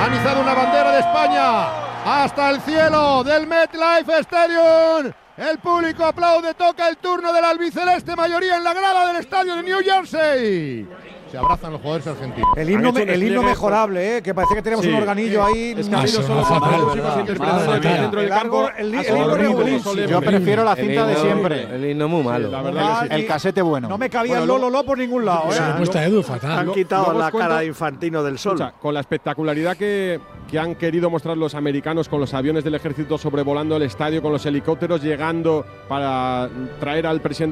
Han izado una bandera de España hasta el cielo del MetLife Stadium. El público aplaude, toca el turno del albiceleste, mayoría en la grada del estadio de New Jersey. Se abrazan los jugadores argentinos. El himno mejorable, que parece que tenemos un organillo ahí. Es que ha habido solo músicos interpretando dentro del campo. El himno regulísimo. Yo prefiero la cinta de siempre. El himno muy malo. La verdad El casete bueno. No me cabía el Lolo por ningún lado. Se le puesta Edu fatal. Han quitado la cara de Infantino del sol. Escucha, con la espectacularidad que han querido mostrar los americanos con los aviones del ejército sobrevolando el estadio, con los helicópteros llegando para traer al presidente